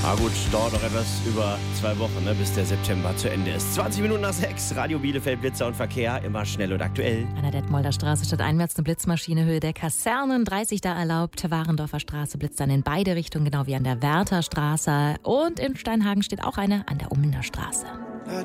Gut, dauert noch etwas über 2 Wochen, bis der September zu Ende ist. 20 Minuten nach 6, Radio Bielefeld, Blitzer und Verkehr, immer schnell und aktuell. An der Detmolder Straße statt einwärts eine Blitzmaschine, Höhe der Kasernen, 30 da erlaubt. Warendorfer Straße blitzt dann in beide Richtungen, genau wie an der Wärter Straße. Und in Steinhagen steht auch eine an der Ummener Straße.